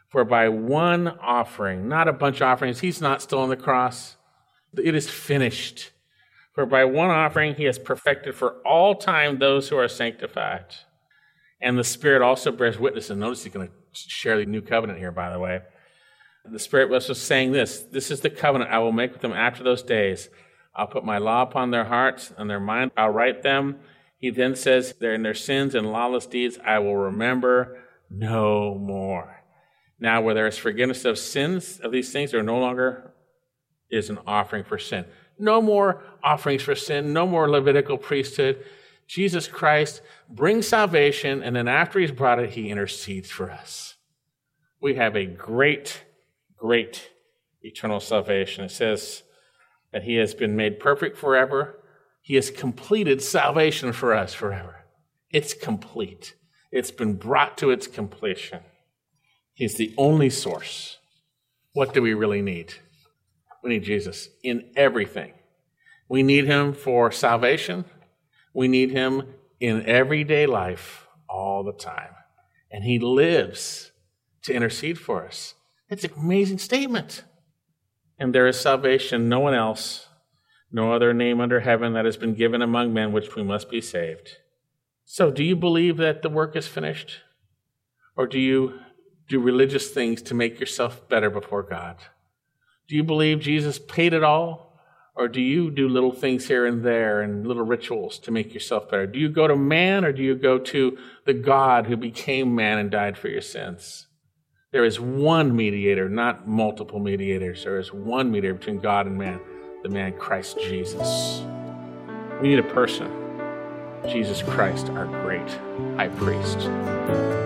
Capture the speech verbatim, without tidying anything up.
For by one offering, not a bunch of offerings, he's not still on the cross. It is finished. For by one offering he has perfected for all time those who are sanctified. And the Spirit also bears witness. And notice he's going to share the new covenant here, by the way. The Spirit was just saying this. This is the covenant I will make with them after those days. I'll put my law upon their hearts and their mind. I'll write them. He then says, they're in their sins and lawless deeds I will remember no more. Now, where there is forgiveness of sins of these things, there no longer is an offering for sin. No more offerings for sin. No more Levitical priesthood. Jesus Christ brings salvation, and then after he's brought it, he intercedes for us. We have a great, great eternal salvation. It says that he has been made perfect forever. He has completed salvation for us forever. It's complete. It's been brought to its completion. He's the only source. What do we really need? We need Jesus in everything. We need him for salvation. We need him in everyday life all the time. And he lives to intercede for us. It's an amazing statement. And there is salvation, no one else, no other name under heaven that has been given among men which we must be saved. So do you believe that the work is finished? Or do you do religious things to make yourself better before God? Do you believe Jesus paid it all? Or do you do little things here and there and little rituals to make yourself better? Do you go to man or do you go to the God who became man and died for your sins? There is one mediator, not multiple mediators. There is one mediator between God and man, the man Christ Jesus. We need a person, Jesus Christ, our great high priest.